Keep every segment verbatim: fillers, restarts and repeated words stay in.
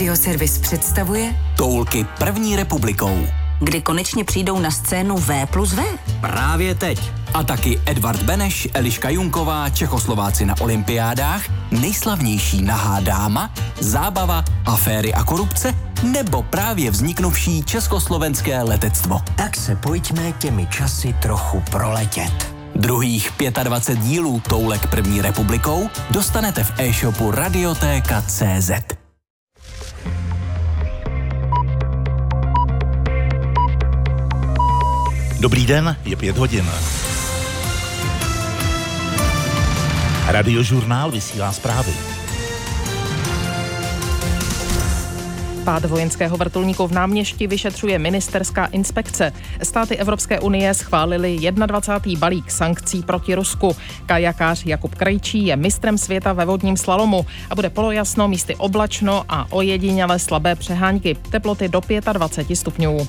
Radioservis představuje Toulky první republikou. Kdy konečně přijdou na scénu V plus V? Právě teď. A taky Edvard Beneš, Eliška Junková, Čechoslováci na olympiádách, nejslavnější nahá dáma, zábava, aféry a korupce, nebo právě vzniknuvší československé letectvo. Tak se pojďme těmi časy trochu proletět. Druhých dvacet pět dílů Toulek první republikou dostanete v e-shopu Radiotéka tečka cé zet. Dobrý den, je pět hodin. Radiožurnál vysílá zprávy. Pád vojenského vrtulníku v Náměšti vyšetřuje ministerská inspekce. Státy Evropské unie schválili dvacátý první balík sankcí proti Rusku. Kajakář Jakub Krejčí je mistrem světa ve vodním slalomu a bude polojasno, místy oblačno a ojediněle slabé přehánky. Teploty do dvacet pět stupňů.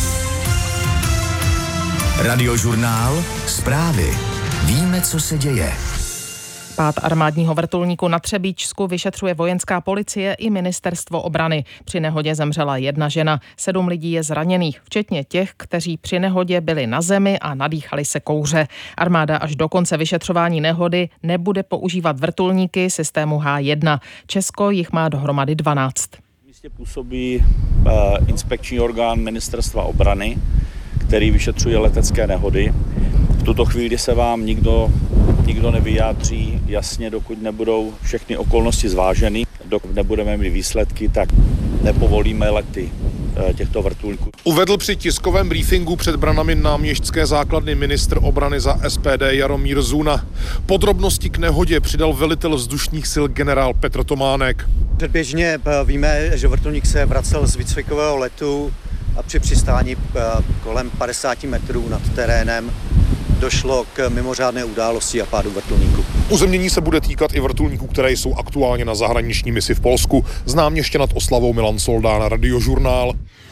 Radiožurnál zprávy. Víme, co se děje. Pád armádního vrtulníku na Třebíčsku vyšetřuje vojenská policie i ministerstvo obrany. Při nehodě zemřela jedna žena, sedm lidí je zraněných, včetně těch, kteří při nehodě byli na zemi a nadýchali se kouře. Armáda až do konce vyšetřování nehody nebude používat vrtulníky systému há jedna. Česko jich má dohromady dvanáct. V místě působí uh, inspekční orgán ministerstva obrany, který vyšetřuje letecké nehody. V tuto chvíli se vám nikdo, nikdo nevyjádří jasně, dokud nebudou všechny okolnosti zváženy. Dokud nebudeme mít výsledky, tak nepovolíme lety těchto vrtulníků. Uvedl při tiskovém briefingu před branami náměšťské základny ministr obrany za es pé dé Jaromír Zuna. Podrobnosti k nehodě přidal velitel vzdušních sil generál Petr Tománek. Předběžně víme, že vrtulník se vracel z výcvikového letu a při přistání kolem padesát metrů nad terénem došlo k mimořádné události a pádu vrtulníku. Uzemnění se bude týkat i vrtulníků, které jsou aktuálně na zahraniční misi v Polsku. Znám ještě nad oslavou Milan Soldán, Radiožurnál.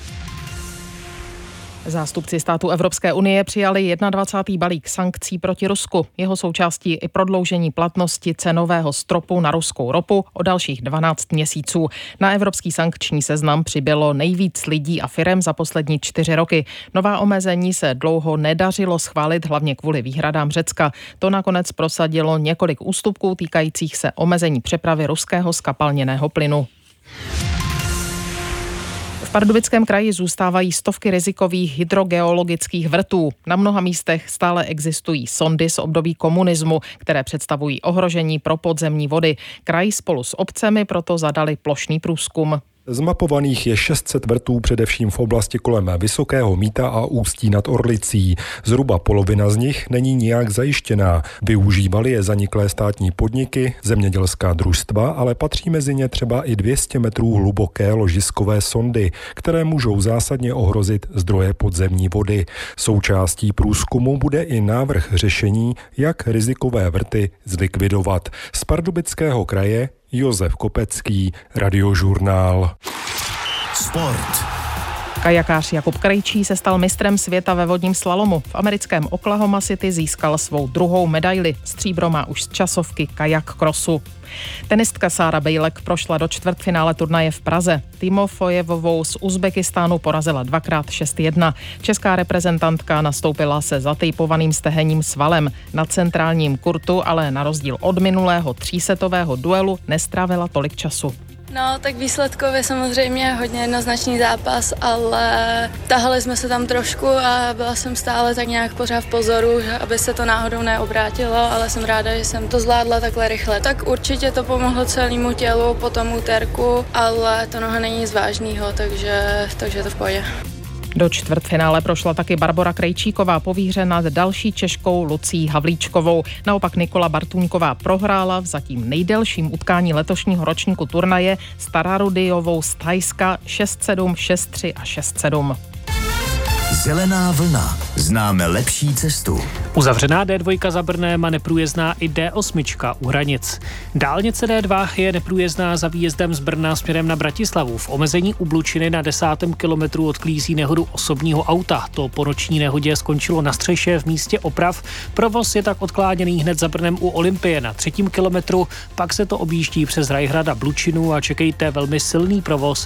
Zástupci států Evropské unie přijali dvacátý první balík sankcí proti Rusku. Jeho součástí i prodloužení platnosti cenového stropu na ruskou ropu o dalších dvanáct měsíců. Na evropský sankční seznam přibylo nejvíc lidí a firem za poslední čtyři roky. Nová omezení se dlouho nedařilo schválit, hlavně kvůli výhradám Řecka. To nakonec prosadilo několik ústupků týkajících se omezení přepravy ruského zkapalněného plynu. V Pardubickém kraji zůstávají stovky rizikových hydrogeologických vrtů. Na mnoha místech stále existují sondy z období komunismu, které představují ohrožení pro podzemní vody. Kraj spolu s obcemi proto zadali plošný průzkum. Zmapovaných je šest set vrtů především v oblasti kolem Vysokého Mýta a Ústí nad Orlicí. Zhruba polovina z nich není nijak zajištěná. Využívali je zaniklé státní podniky, zemědělská družstva, ale patří mezi ně třeba i dvě stě metrů hluboké ložiskové sondy, které můžou zásadně ohrozit zdroje podzemní vody. Součástí průzkumu bude i návrh řešení, jak rizikové vrty zlikvidovat. Z Pardubického kraje Josef Kopecký, Radiožurnál. Sport. Kajakář Jakub Krejčí se stal mistrem světa ve vodním slalomu. V americkém Oklahoma City získal svou druhou medaili. Stříbro má už z časovky kajak crossu. Tenistka Sára Bejlek prošla do čtvrtfinále turnaje v Praze. Timofejevovou z Uzbekistánu porazila dvakrát šest jedna. Česká reprezentantka nastoupila se zatejpovaným stehenním svalem. Na centrálním kurtu ale na rozdíl od minulého třísetového duelu nestrávila tolik času. No, tak výsledkově samozřejmě hodně jednoznačný zápas, ale tahali jsme se tam trošku a byla jsem stále tak nějak pořád v pozoru, aby se to náhodou neobrátilo, ale jsem ráda, že jsem to zvládla takhle rychle. Tak určitě to pomohlo celému tělu po tom úterku, ale to noha není nic vážného, takže, takže to v pohodě. Do čtvrtfinále prošla taky Barbora Krejčíková po výhře nad další Češkou Lucí Havlíčkovou. Naopak Nikola Bartůňková prohrála v zatím nejdelším utkání letošního ročníku turnaje s Tararudiovou z Thajska šest sedm, šest tři a šest sedm. Zelená vlna. Známe lepší cestu. Uzavřená dé dva za Brnem a neprůjezdná i dé osm u hranic. Dálnice dé dva je neprůjezdná za výjezdem z Brna směrem na Bratislavu. V omezení u Blučiny na desátém kilometru odklízí nehodu osobního auta. To po noční nehodě skončilo na střeše v místě oprav. Provoz je tak odkláněný hned za Brnem u Olympie na třetím kilometru. Pak se to objíždí přes Rajhrad a Blučinu a čekejte velmi silný provoz